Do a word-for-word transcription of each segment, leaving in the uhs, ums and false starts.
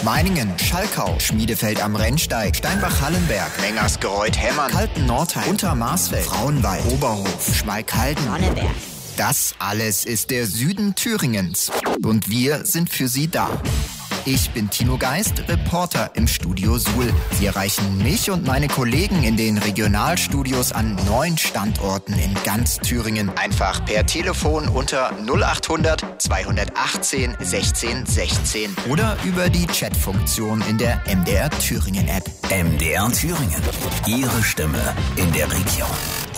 Meiningen, Schalkau, Schmiedefeld am Rennsteig, Steinbach-Hallenberg, Mengersgereuth-Hemmern, Kalten-Nordheim, Untermarsfeld, Frauenwald, Oberhof, Schmalkalden, Sonneberg. Das alles ist der Süden Thüringens. Und wir sind für Sie da. Ich bin Tino Geist, Reporter im Studio Suhl. Sie erreichen mich und meine Kollegen in den Regionalstudios an neun Standorten in ganz Thüringen. Einfach per Telefon unter null achthundert zweihundertachtzehn sechzehn sechzehn oder über die Chatfunktion in der M D R Thüringen App. M D R Thüringen. Ihre Stimme in der Region.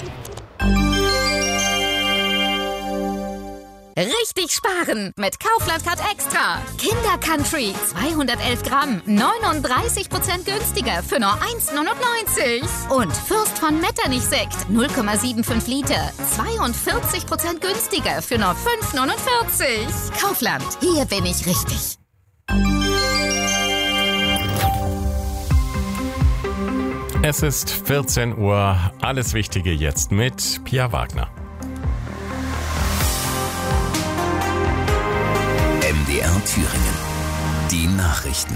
Richtig sparen mit Kaufland Card Extra. Kinder Country zweihundertelf Gramm, neununddreißig Prozent günstiger für nur eins Komma neunundneunzig. Und Fürst von Metternich Sekt null Komma fünfundsiebzig Liter, zweiundvierzig Prozent günstiger für nur fünf Komma neunundvierzig. Kaufland, hier bin ich richtig. Es ist vierzehn Uhr. Alles Wichtige jetzt mit Pia Wagner. M D R Thüringen. Die Nachrichten.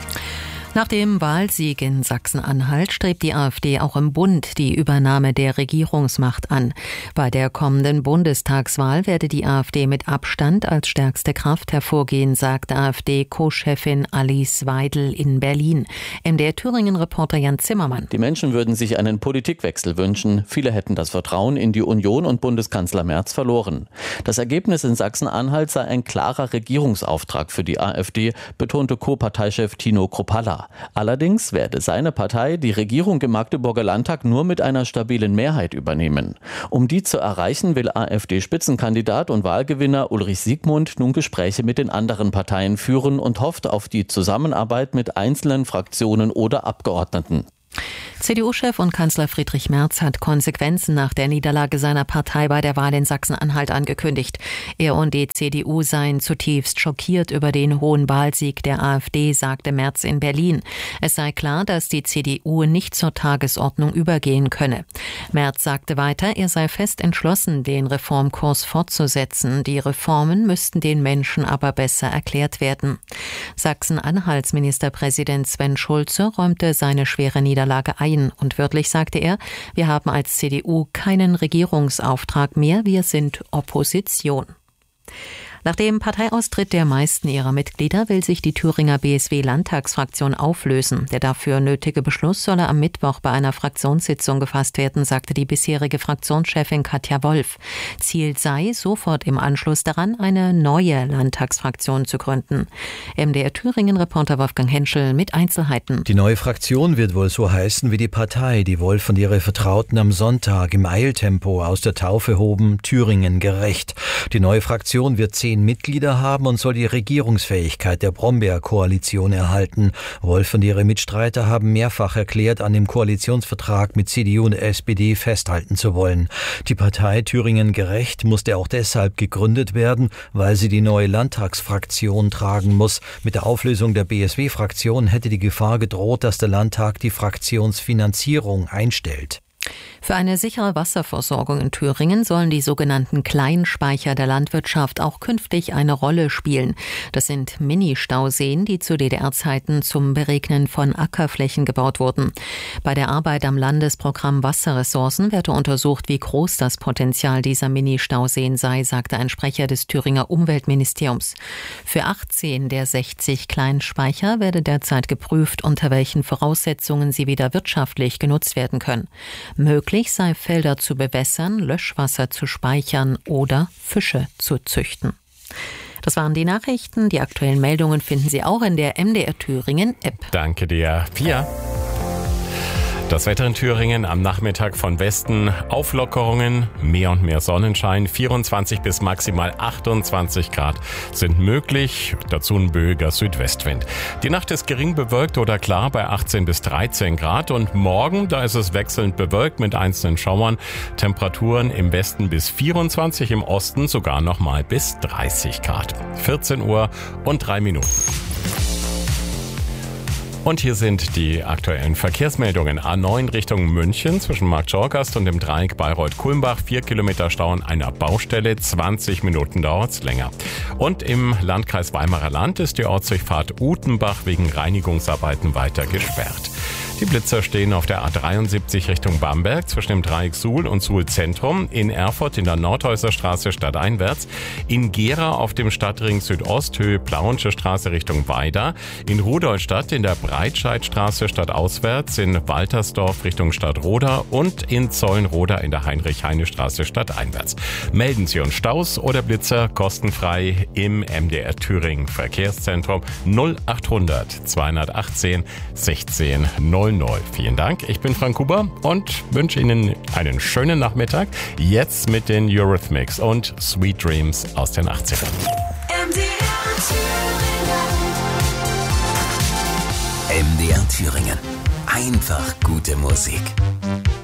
Nach dem Wahlsieg in Sachsen-Anhalt strebt die AfD auch im Bund die Übernahme der Regierungsmacht an. Bei der kommenden Bundestagswahl werde die AfD mit Abstand als stärkste Kraft hervorgehen, sagt AfD-Co-Chefin Alice Weidel in Berlin. M D R Thüringen-Reporter Jan Zimmermann. Die Menschen würden sich einen Politikwechsel wünschen. Viele hätten das Vertrauen in die Union und Bundeskanzler Merz verloren. Das Ergebnis in Sachsen-Anhalt sei ein klarer Regierungsauftrag für die AfD, betonte Co-Parteichef Tino Kruppalla. Allerdings werde seine Partei die Regierung im Magdeburger Landtag nur mit einer stabilen Mehrheit übernehmen. Um die zu erreichen, will AfD-Spitzenkandidat und Wahlgewinner Ulrich Siegmund nun Gespräche mit den anderen Parteien führen und hofft auf die Zusammenarbeit mit einzelnen Fraktionen oder Abgeordneten. C D U-Chef und Kanzler Friedrich Merz hat Konsequenzen nach der Niederlage seiner Partei bei der Wahl in Sachsen-Anhalt angekündigt. Er und die C D U seien zutiefst schockiert über den hohen Wahlsieg der AfD, sagte Merz in Berlin. Es sei klar, dass die C D U nicht zur Tagesordnung übergehen könne. Merz sagte weiter, er sei fest entschlossen, den Reformkurs fortzusetzen. Die Reformen müssten den Menschen aber besser erklärt werden. Sachsen-Anhalts Ministerpräsident Sven Schulze räumte seine schwere Niederlage ein. Und wörtlich sagte er, wir haben als C D U keinen Regierungsauftrag mehr, wir sind Opposition. Nach dem Parteiaustritt der meisten ihrer Mitglieder will sich die Thüringer B S W-Landtagsfraktion auflösen. Der dafür nötige Beschluss solle am Mittwoch bei einer Fraktionssitzung gefasst werden, sagte die bisherige Fraktionschefin Katja Wolf. Ziel sei, sofort im Anschluss daran eine neue Landtagsfraktion zu gründen. M D R Thüringen-Reporter Wolfgang Henschel mit Einzelheiten. Die neue Fraktion wird wohl so heißen wie die Partei, die Wolf und ihre Vertrauten am Sonntag im Eiltempo aus der Taufe hoben, Thüringen gerecht. Die neue Fraktion wird zehn Mitglieder haben und soll die Regierungsfähigkeit der Brombeer-Koalition erhalten. Wolf und ihre Mitstreiter haben mehrfach erklärt, an dem Koalitionsvertrag mit C D U und S P D festhalten zu wollen. Die Partei Thüringen gerecht musste auch deshalb gegründet werden, weil sie die neue Landtagsfraktion tragen muss. Mit der Auflösung der B S W-Fraktion hätte die Gefahr gedroht, dass der Landtag die Fraktionsfinanzierung einstellt. Für eine sichere Wasserversorgung in Thüringen sollen die sogenannten Kleinspeicher der Landwirtschaft auch künftig eine Rolle spielen. Das sind Mini-Stauseen, die zu D D R-Zeiten zum Beregnen von Ackerflächen gebaut wurden. Bei der Arbeit am Landesprogramm Wasserressourcen werde untersucht, wie groß das Potenzial dieser Mini-Stauseen sei, sagte ein Sprecher des Thüringer Umweltministeriums. Für achtzehn der sechzig Kleinspeicher werde derzeit geprüft, unter welchen Voraussetzungen sie wieder wirtschaftlich genutzt werden können. Möglich sei, Felder zu bewässern, Löschwasser zu speichern oder Fische zu züchten. Das waren die Nachrichten. Die aktuellen Meldungen finden Sie auch in der M D R Thüringen App. Danke dir, Pia. Das Wetter in Thüringen am Nachmittag von Westen Auflockerungen, mehr und mehr Sonnenschein, vierundzwanzig bis maximal achtundzwanzig Grad sind möglich, dazu ein böiger Südwestwind. Die Nacht ist gering bewölkt oder klar bei achtzehn bis dreizehn Grad und morgen, da ist es wechselnd bewölkt mit einzelnen Schauern, Temperaturen im Westen bis vierundzwanzig, im Osten sogar nochmal bis dreißig Grad. vierzehn Uhr und drei Minuten. Und hier sind die aktuellen Verkehrsmeldungen. A neun Richtung München zwischen Marktschorgast und dem Dreieck Bayreuth-Kulmbach. Vier Kilometer Stau an einer Baustelle. zwanzig Minuten dauert's länger. Und im Landkreis Weimarer Land ist die Ortsdurchfahrt Utenbach wegen Reinigungsarbeiten weiter gesperrt. Die Blitzer stehen auf der A dreiundsiebzig Richtung Bamberg zwischen dem Dreieck Suhl und Suhl Zentrum, in Erfurt in der Nordhäuserstraße stadteinwärts, in Gera auf dem Stadtring Südost Höhe Plauensche Straße Richtung Weida, in Rudolstadt in der Breitscheidstraße stadtauswärts, in Waltersdorf Richtung Stadtroda und in Zollenroda in der Heinrich-Heine-Straße stadteinwärts. Melden Sie uns Staus oder Blitzer kostenfrei im M D R Thüringen Verkehrszentrum null achthundert zweihundertachtzehn sechzehn null null. Vielen Dank, ich bin Frank Huber und wünsche Ihnen einen schönen Nachmittag. Jetzt mit den Eurythmics und Sweet Dreams aus den achtzigern. M D R Thüringen. Einfach gute Musik.